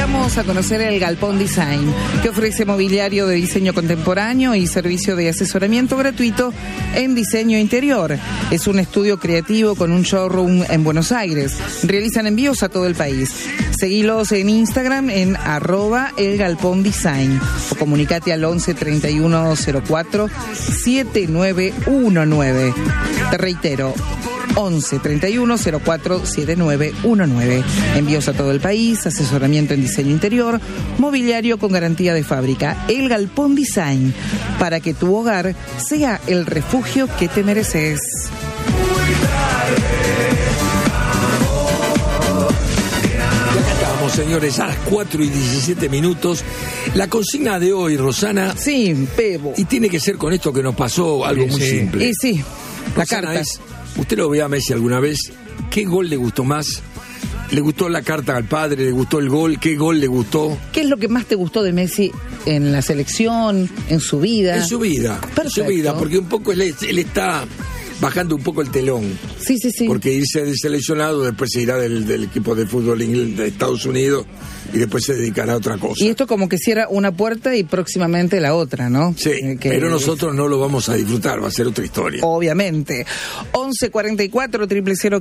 invitamos a conocer el Galpón Design, que ofrece mobiliario de diseño contemporáneo y servicio de asesoramiento gratuito en diseño interior. Es un estudio creativo con un showroom en Buenos Aires. Realizan envíos a todo el país. Seguilos en Instagram en @elgalpondesign o comunicate al 11 31 04 7919. Te reitero, 11 31 04 7919. Envíos a todo el país, asesoramiento en diseño interior, mobiliario con garantía de fábrica. El Galpón Design, para que tu hogar sea el refugio que te mereces. Señores, a las 4:17. La consigna de hoy, Rosana. Sí, Bebo. Y tiene que ser con esto que nos pasó algo muy simple. Y sí, la Rosana, carta. ¿usted lo ve a Messi alguna vez? ¿Qué gol le gustó más? ¿Le gustó la carta al padre? ¿Le gustó el gol? ¿Qué gol le gustó? ¿Qué es lo que más te gustó de Messi en la selección, en su vida? En su vida. Perfecto. En su vida, porque un poco él está bajando un poco el telón. Sí, sí, sí. Porque irse de seleccionado, después se irá del equipo de fútbol de Estados Unidos y después se dedicará a otra cosa. Y esto como que cierra una puerta y próximamente la otra, ¿no? Sí, pero nosotros no lo vamos a disfrutar, va a ser otra historia. Obviamente. 11 44 000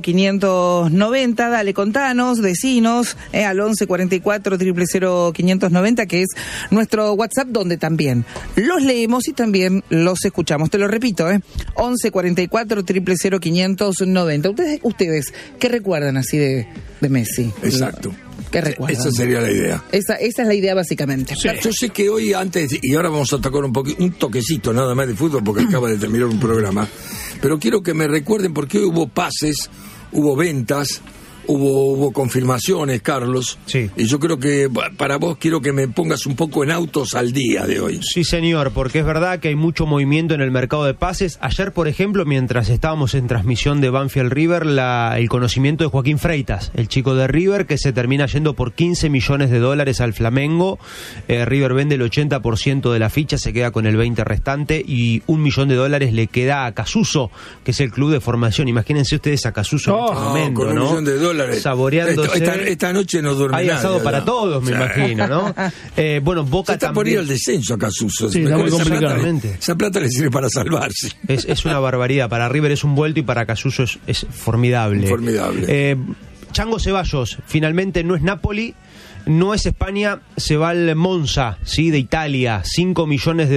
590, dale, contanos, decinos, al 11 44 000 590, que es nuestro WhatsApp, donde también los leemos y también los escuchamos. Te lo repito, 11 44 000 590. Ustedes, ¿qué recuerdan así de Messi? Exacto. ¿Qué recuerdan? Esa sería la idea. Esa es la idea básicamente. Sí. Yo sé que hoy y ahora vamos a tocar un toquecito nada más de fútbol porque acaba de terminar un programa, pero quiero que me recuerden porque hoy hubo pases, hubo ventas, hubo confirmaciones, Carlos. Sí. Y yo creo que para vos quiero que me pongas un poco en autos al día de hoy. Sí, señor, porque es verdad que hay mucho movimiento en el mercado de pases. Ayer, por ejemplo, mientras estábamos en transmisión de Banfield River, el conocimiento de Joaquín Freitas, el chico de River, que se termina yendo por $15 millones al Flamengo. River vende el 80% de la ficha, se queda con el 20% restante y $1 millón le queda a Casuso, que es el club de formación. Imagínense ustedes a Casuso en este momento, con $1 millón. Saboreándose. Esta noche no duerme Hay nadie. asado para todos, me imagino, ¿no? Bueno, Boca está también. por ir al descenso a Casuso. Sí, está muy complicado. Esa plata le sirve para salvarse. Es una barbaridad. Para River es un vuelto y para Casuso es formidable. Formidable. Chango Ceballos, finalmente no es Napoli. No es España, se va al Monza, ¿sí? De Italia, $5 millones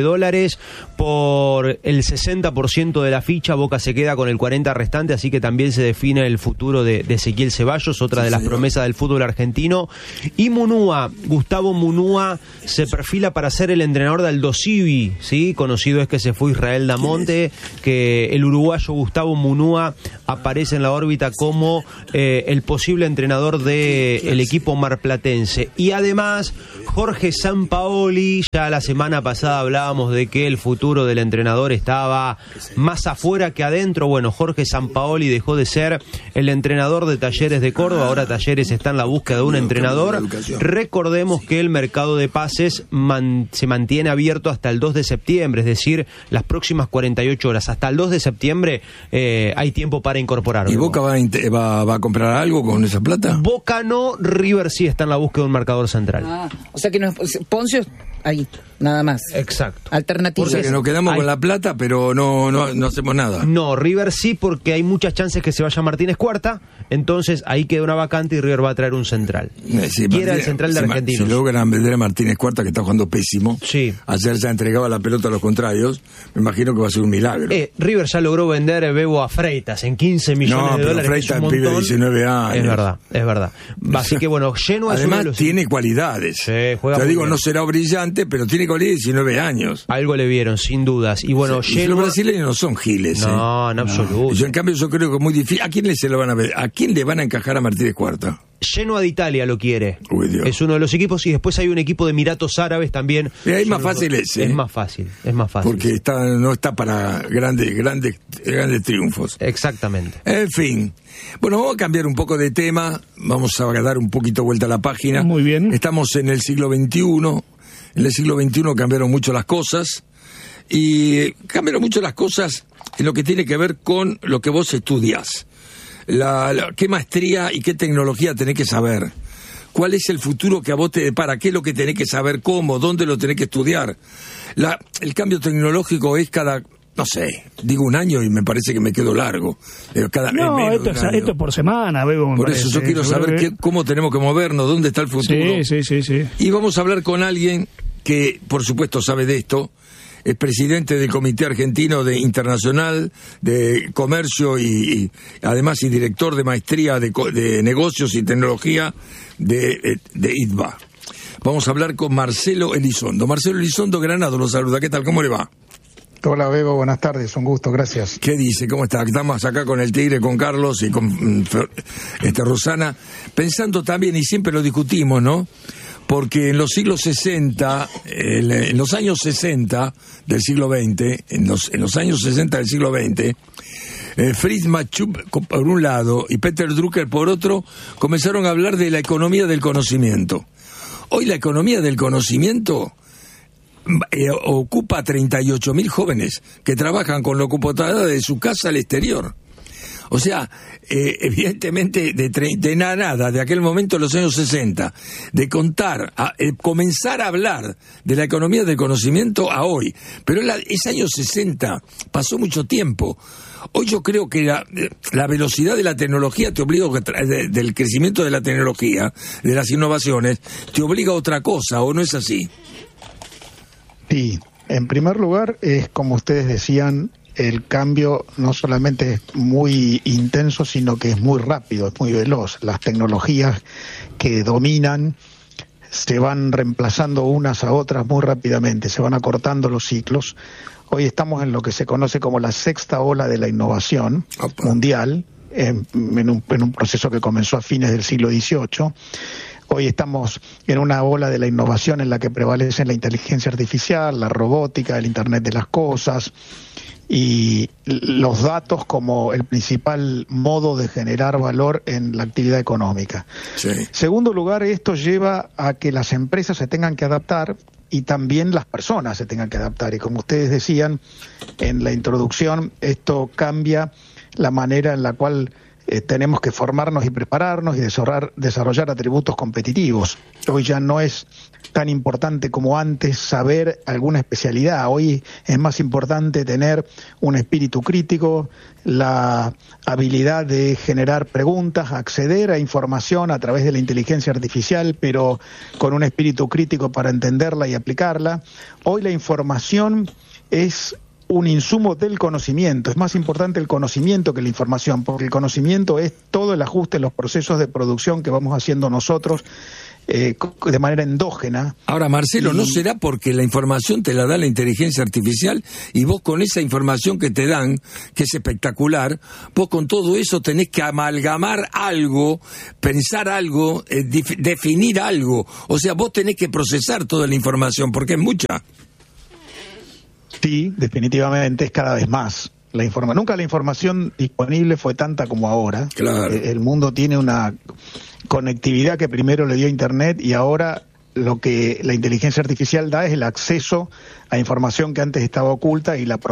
por el 60% de la ficha. Boca se queda con el 40% restante, así que también se define el futuro de Ezequiel Ceballos, otra de las promesas del fútbol argentino. Y Munúa, Gustavo Munúa, se perfila para ser el entrenador de Aldosivi, ¿sí? Conocido es que se fue Israel Damonte, que el uruguayo Gustavo Munúa aparece en la órbita como el posible entrenador del equipo marplatense. Y además, Jorge Sampaoli, ya la semana pasada hablábamos de que el futuro del entrenador estaba más afuera que adentro. Bueno, Jorge Sampaoli dejó de ser el entrenador de Talleres de Córdoba, ahora Talleres está en la búsqueda de un entrenador. Recordemos que el mercado de pases se mantiene abierto hasta el 2 de septiembre, es decir, las próximas 48 horas. Hasta el 2 de septiembre hay tiempo para incorporar. ¿Y Boca va a comprar algo con esa plata? Boca no, River sí está en la búsqueda de un marcador central. O sea que no es Poncio ahí, nada más. Exacto. Alternativas. O sea que nos quedamos con la plata, pero no hacemos nada. No, River sí, porque hay muchas chances que se vaya Martínez Cuarta, entonces ahí queda una vacante y River va a traer un central. Sí, y era el central de Argentinos. Si logran vender a Martínez Cuarta, que está jugando pésimo, sí. Ayer ya entregaba la pelota a los contrarios, me imagino que va a ser un milagro. River ya logró vender Bebo a Freitas en $15 millones. No, pero Freitas pibe de 19 años. Es verdad. Así que bueno, lleno es además uno de los... tiene cualidades. Sí, juega te digo, bien. no será brillante, pero tiene cualidades de 19 años. Algo le vieron, sin dudas. Y bueno, sí, los brasileños no son giles. No, en absoluto. En cambio, yo creo que es muy difícil. ¿A quién se lo van a ver? ¿A quién le van a encajar a Martínez Cuarta? Genoa de Italia lo quiere. Uy, Dios. Es uno de los equipos y después hay un equipo de Emiratos Árabes también. Es más fácil ese. Es más fácil. Porque no está para grandes triunfos. Exactamente. En fin. Bueno, vamos a cambiar un poco de tema. Vamos a dar un poquito vuelta a la página. Muy bien. Estamos en el siglo XXI. En el siglo XXI cambiaron mucho las cosas. Y cambiaron mucho las cosas en lo que tiene que ver con lo que vos estudiás. Qué maestría y qué tecnología tenés que saber. ¿Cuál es el futuro que a vos te depara? ¿Qué es lo que tenés que saber? ¿Cómo? ¿Dónde lo tenés que estudiar? El cambio tecnológico es cada, no sé, digo un año y me parece que me quedo largo. No, esto es por semana, Bebo. Por eso yo quiero saber cómo tenemos que movernos, dónde está el futuro. Sí. Y vamos a hablar con alguien que, por supuesto, sabe de esto. Es presidente del Comité Argentino Internacional de Comercio y además y director de maestría de negocios y tecnología de ITBA. Vamos a hablar con Marcelo Elizondo. Marcelo Elizondo, Granado, lo saluda. ¿Qué tal? ¿Cómo le va? Hola, Bebo, buenas tardes, un gusto, gracias. ¿Qué dice? ¿Cómo está? Estamos acá con el Tigre, con Carlos y con Rosana, pensando también, y siempre lo discutimos, ¿no? Porque en los siglos 60, en los años 60 del siglo XX, en los años 60 del siglo XX, Fritz Machub por un lado y Peter Drucker por otro, comenzaron a hablar de la economía del conocimiento. Hoy la economía del conocimiento ocupa 38.000 jóvenes que trabajan con la computadora de su casa al exterior. O sea, evidentemente de nada, de aquel momento en los años 60, de comenzar a hablar de la economía del conocimiento a hoy. Pero ese año 60 pasó mucho tiempo. Hoy yo creo que la velocidad de la tecnología te obliga, del crecimiento de la tecnología, de las innovaciones, te obliga a otra cosa, ¿o no es así? Sí, en primer lugar, es como ustedes decían, el cambio no solamente es muy intenso, sino que es muy rápido, es muy veloz. Las tecnologías que dominan se van reemplazando unas a otras muy rápidamente, se van acortando los ciclos. Hoy estamos en lo que se conoce como la sexta ola de la innovación mundial, en un proceso que comenzó a fines del siglo XVIII. Hoy estamos en una ola de la innovación en la que prevalecen la inteligencia artificial, la robótica, el Internet de las cosas y los datos como el principal modo de generar valor en la actividad económica. Sí. Segundo lugar, esto lleva a que las empresas se tengan que adaptar y también las personas se tengan que adaptar. Y como ustedes decían en la introducción, esto cambia la manera en la cual tenemos que formarnos y prepararnos y desarrollar atributos competitivos. Hoy ya no es tan importante como antes saber alguna especialidad. Hoy es más importante tener un espíritu crítico, la habilidad de generar preguntas, acceder a información a través de la inteligencia artificial, pero con un espíritu crítico para entenderla y aplicarla. Hoy la información es un insumo del conocimiento. Es más importante el conocimiento que la información, porque el conocimiento es todo el ajuste en los procesos de producción que vamos haciendo nosotros de manera endógena. Ahora, Marcelo, ¿no será porque la información te la da la inteligencia artificial y vos con esa información que te dan, que es espectacular, vos con todo eso tenés que amalgamar algo, pensar algo, definir algo? O sea, vos tenés que procesar toda la información, porque es mucha. Sí, definitivamente es cada vez más. Nunca la información disponible fue tanta como ahora. Claro. El mundo tiene una conectividad que primero le dio Internet y ahora lo que la inteligencia artificial da es el acceso a información que antes estaba oculta y la